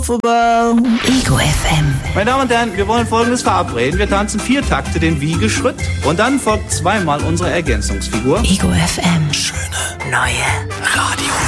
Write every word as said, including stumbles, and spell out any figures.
about. Ego F M. Meine Damen und Herren, wir wollen Folgendes verabreden. Wir tanzen vier Takte den Wiegeschritt und dann folgt zweimal unsere Ergänzungsfigur. Ego F M. Schöne neue Radio.